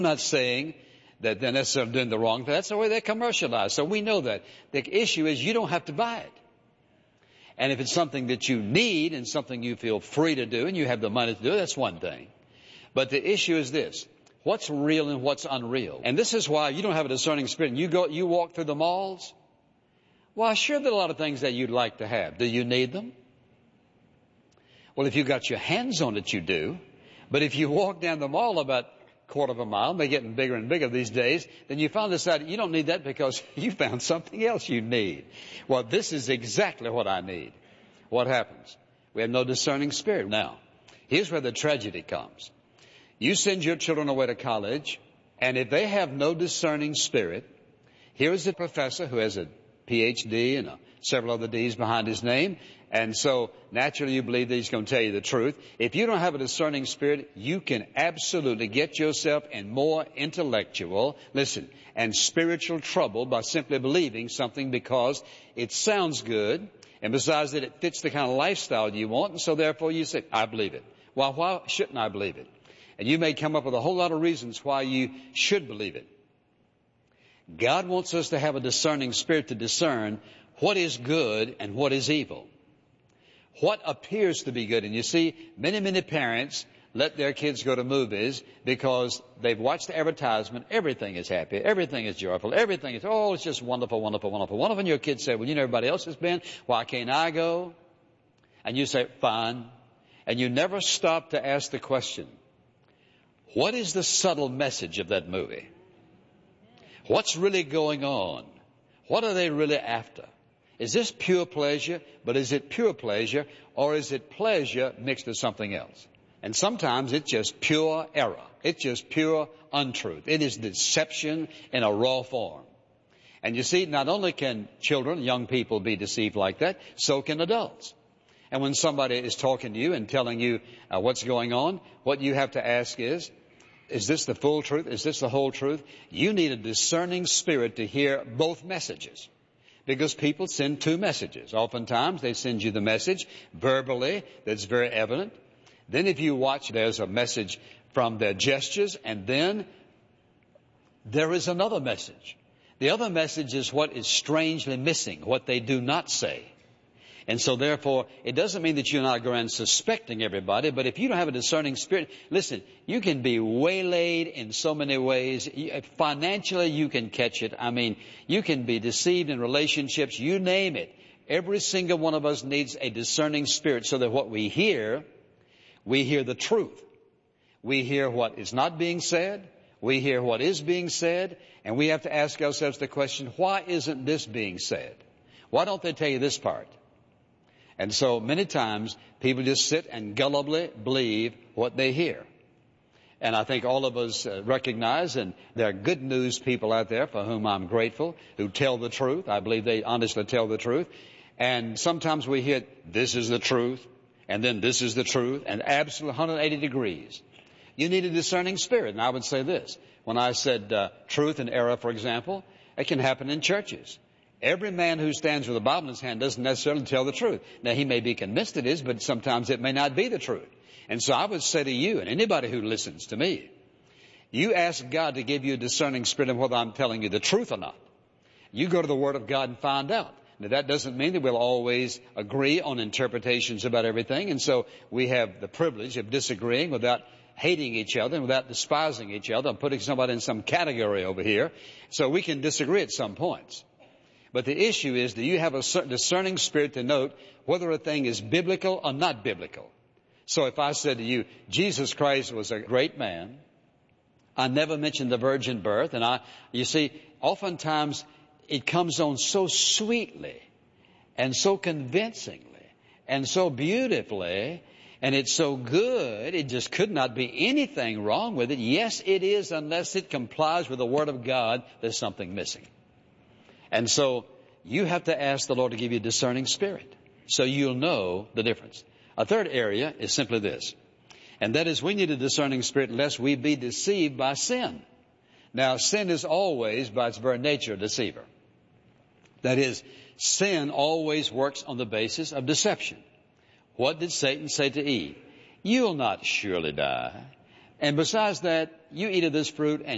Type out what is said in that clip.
I'm not saying that they're necessarily doing the wrong thing. That's the way they commercialize. So we know that. The issue is you don't have to buy it. And if it's something that you need and something you feel free to do and you have the money to do, that's one thing. But the issue is this: what's real and what's unreal? And this is why you don't have a discerning spirit. And you walk through the malls. Well, sure, there are a lot of things that you'd like to have. Do you need them? Well, if you got your hands on it, you do. But if you walk down the mall about a quarter of a mile, they're getting bigger and bigger these days, then you found this out you don't need that because you found something else you need. Well, this is exactly what I need. What happens? We have no discerning spirit. Now, here's where the tragedy comes. You send your children away to college, and if they have no discerning spirit, here is a professor who has a PhD and several other D's behind his name, and so naturally you believe that he's going to tell you the truth. If you don't have a discerning spirit, you can absolutely get yourself in more intellectual, and spiritual trouble by simply believing something because it sounds good, and besides that, it fits the kind of lifestyle you want, and so therefore you say, I believe it. Well, why shouldn't I believe it? And you may come up with a whole lot of reasons why you should believe it. God wants us to have a discerning spirit to discern what is good and what is evil. What appears to be good. And you see, many parents let their kids go to movies because they've watched the advertisement. Everything is happy. Everything is joyful. Everything is, it's just wonderful, wonderful, wonderful. One of your kids said, well, everybody else has been. Why can't I go? And you say, fine. And you never stop to ask the question, what is the subtle message of that movie? What's really going on? What are they really after? Is this pure pleasure? But is it pure pleasure, or is it pleasure mixed with something else? And sometimes it's just pure error. It's just pure untruth. It is deception in a raw form. And you see, not only can children, young people be deceived like that, so can adults. And when somebody is talking to you and telling you what's going on, what you have to ask is this the full truth? Is this the whole truth? You need a discerning spirit to hear both messages. Because people send two messages. Oftentimes they send you the message verbally that's very evident. Then if you watch, there's a message from their gestures, and then there is another message. The other message is what is strangely missing, what they do not say. And so therefore, it doesn't mean that you're not going around suspecting everybody, but if you don't have a discerning spirit, listen, you can be waylaid in so many ways. Financially, you can catch it. You can be deceived in relationships, you name it. Every single one of us needs a discerning spirit so that what we hear the truth. We hear what is not being said. We hear what is being said. And we have to ask ourselves the question, why isn't this being said? Why don't they tell you this part? And so many times people just sit and gullibly believe what they hear. And I think all of us recognize, and there are good news people out there for whom I'm grateful, who tell the truth. I believe they honestly tell the truth. And sometimes we hear, this is the truth, and then this is the truth, and absolutely 180 degrees. You need a discerning spirit. And I would say this. When I said truth and error, for example, it can happen in churches. Every man who stands with a Bible in his hand doesn't necessarily tell the truth. Now, he may be convinced it is, but sometimes it may not be the truth. And so I would say to you and anybody who listens to me, you ask God to give you a discerning spirit of whether I'm telling you the truth or not. You go to the Word of God and find out. Now, that doesn't mean that we'll always agree on interpretations about everything. And so we have the privilege of disagreeing without hating each other and without despising each other and putting somebody in some category over here. So we can disagree at some points. But the issue is, do you have a certain discerning spirit to note whether a thing is biblical or not biblical? So if I said to you, Jesus Christ was a great man, I never mentioned the virgin birth, and you see, oftentimes it comes on so sweetly and so convincingly and so beautifully, and it's so good, it just could not be anything wrong with it. Yes, it is, unless it complies with the Word of God, there's something missing. And so you have to ask the Lord to give you a discerning spirit so you'll know the difference. A third area is simply this, and that is we need a discerning spirit lest we be deceived by sin. Now, sin is always, by its very nature, a deceiver. That is, sin always works on the basis of deception. What did Satan say to Eve? You'll not surely die. And besides that, you eat of this fruit and